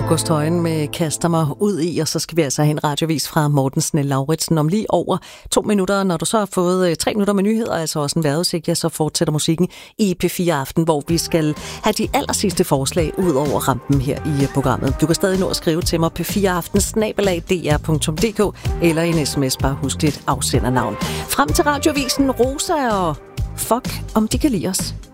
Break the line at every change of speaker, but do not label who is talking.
August Højen med Kaster mig ud i, og så skal vi altså have en radiovis fra Morten Snell-Lauritsen om lige over 2 minutter. Når du så har fået 3 minutter med nyheder, altså også en vejrudsigt, ja, så fortsætter musikken i P4 Aften, hvor vi skal have de allersidste forslag ud over rampen her i programmet. Du kan stadig nå at skrive til mig p4aften@dr.dk eller en sms, bare husk dit afsendernavn. Frem til radiovisen Rosa og fuck, om de kan lide os.